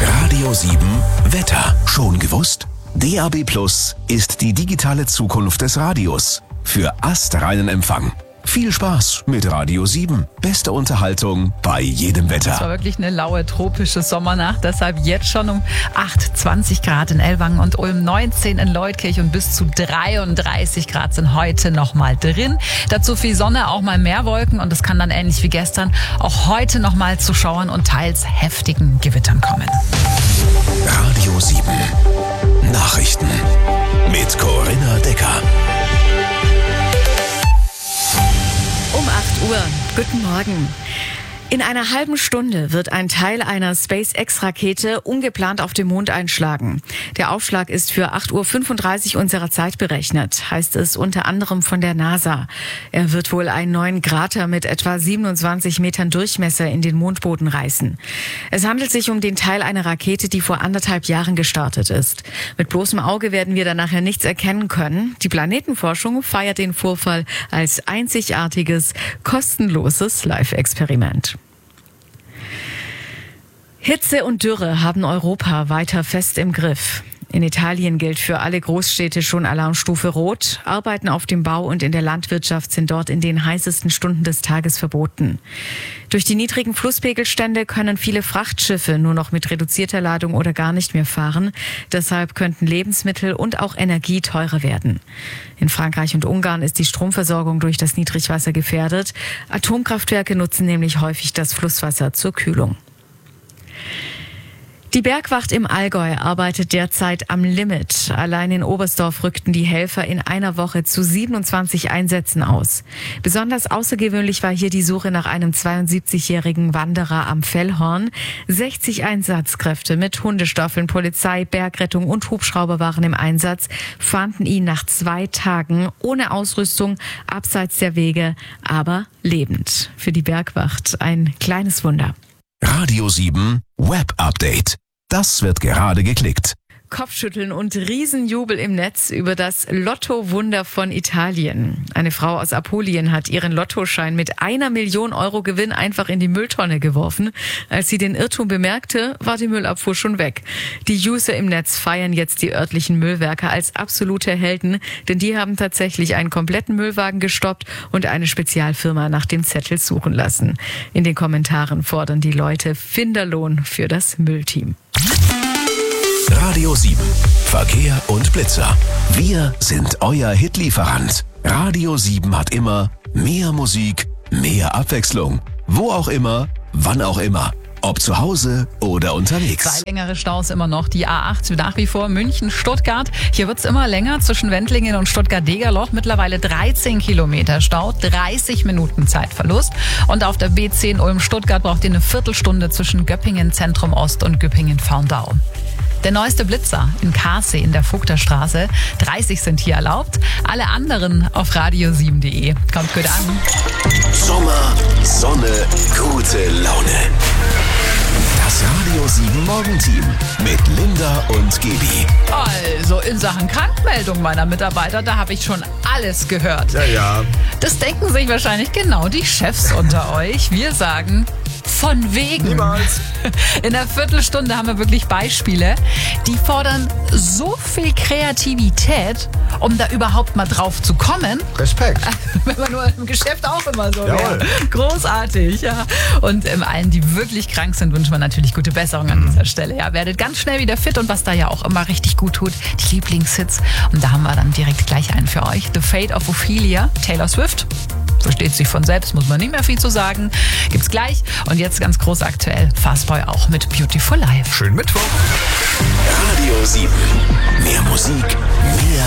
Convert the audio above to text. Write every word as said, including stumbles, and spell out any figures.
Radio sieben Wetter. Schon gewusst? D A B Plus ist die digitale Zukunft des Radios. Für astreinen Empfang. Viel Spaß mit Radio sieben. Beste Unterhaltung bei jedem Wetter. Es war wirklich eine laue tropische Sommernacht. Deshalb jetzt schon um acht, zwanzig Grad in Ellwangen und Ulm, neunzehn in Leutkirch und bis zu dreiunddreißig Grad sind heute noch mal drin. Dazu viel Sonne, auch mal mehr Wolken und es kann dann ähnlich wie gestern auch heute noch mal zu Schauern und teils heftigen Gewittern kommen. Radio sieben Nachrichten mit Corinna Decker. Um acht Uhr. Guten Morgen. In einer halben Stunde wird ein Teil einer SpaceX-Rakete ungeplant auf dem Mond einschlagen. Der Aufschlag ist für acht Uhr fünfunddreißig unserer Zeit berechnet, heißt es unter anderem von der NASA. Er wird wohl einen neuen Krater mit etwa siebenundzwanzig Metern Durchmesser in den Mondboden reißen. Es handelt sich um den Teil einer Rakete, die vor anderthalb Jahren gestartet ist. Mit bloßem Auge werden wir dann nachher nichts erkennen können. Die Planetenforschung feiert den Vorfall als einzigartiges, kostenloses Live-Experiment. Hitze und Dürre haben Europa weiter fest im Griff. In Italien gilt für alle Großstädte schon Alarmstufe Rot. Arbeiten auf dem Bau und in der Landwirtschaft sind dort in den heißesten Stunden des Tages verboten. Durch die niedrigen Flusspegelstände können viele Frachtschiffe nur noch mit reduzierter Ladung oder gar nicht mehr fahren. Deshalb könnten Lebensmittel und auch Energie teurer werden. In Frankreich und Ungarn ist die Stromversorgung durch das Niedrigwasser gefährdet. Atomkraftwerke nutzen nämlich häufig das Flusswasser zur Kühlung. Die Bergwacht im Allgäu arbeitet derzeit am Limit. Allein in Oberstdorf rückten die Helfer in einer Woche zu siebenundzwanzig Einsätzen aus. Besonders außergewöhnlich war hier die Suche nach einem zweiundsiebzigjährigen Wanderer am Fellhorn. sechzig Einsatzkräfte mit Hundestaffeln, Polizei, Bergrettung und Hubschrauber waren im Einsatz, fanden ihn nach zwei Tagen ohne Ausrüstung, abseits der Wege, aber lebend. Für die Bergwacht ein kleines Wunder. Radio sieben Web Update. Das wird gerade geklickt. Kopfschütteln und Riesenjubel im Netz über das Lotto-Wunder von Italien. Eine Frau aus Apulien hat ihren Lottoschein mit einer Million Euro Gewinn einfach in die Mülltonne geworfen. Als sie den Irrtum bemerkte, war die Müllabfuhr schon weg. Die User im Netz feiern jetzt die örtlichen Müllwerker als absolute Helden, denn die haben tatsächlich einen kompletten Müllwagen gestoppt und eine Spezialfirma nach dem Zettel suchen lassen. In den Kommentaren fordern die Leute Finderlohn für das Müllteam. Radio sieben Verkehr und Blitzer. Wir sind euer Hitlieferant. Radio sieben hat immer mehr Musik, mehr Abwechslung. Wo auch immer, wann auch immer. Ob zu Hause oder unterwegs. Zwei längere Staus immer noch. Die A acht nach wie vor München-Stuttgart. Hier wird's immer länger zwischen Wendlingen und Stuttgart-Degerloch. Mittlerweile dreizehn Kilometer Stau, dreißig Minuten Zeitverlust. Und auf der B zehn Ulm-Stuttgart braucht ihr eine Viertelstunde zwischen Göppingen Zentrum Ost und Göppingen-Faundau. Der neueste Blitzer in Karsee in der Vogterstraße. dreißig sind hier erlaubt. Alle anderen auf radio sieben punkt de. Kommt gut an. Sommer, Sonne, gute Laune. Das Radio sieben Morgenteam mit Linda und Gaby. Also in Sachen Krankmeldung meiner Mitarbeiter, da habe ich schon alles gehört. Ja, ja. Das denken sich wahrscheinlich genau die Chefs unter euch. Wir sagen... Von wegen. Niemals. In der Viertelstunde haben wir wirklich Beispiele, die fordern so viel Kreativität, um da überhaupt mal drauf zu kommen. Respekt. Wenn man nur im Geschäft auch immer so Jawohl. wäre. Großartig, ja. Und ähm, allen, die wirklich krank sind, wünschen wir natürlich gute Besserung an dieser Stelle. Ja, werdet ganz schnell wieder fit und was da ja auch immer richtig gut tut, die Lieblingshits. Und da haben wir dann direkt gleich einen für euch. The Fate of Ophelia, Taylor Swift. Versteht sich von selbst, muss man nicht mehr viel zu sagen. Gibt's gleich. Und jetzt ganz groß aktuell, Fastboy auch mit Beautiful Life. Schönen Mittwoch. Radio sieben. Mehr Musik, mehr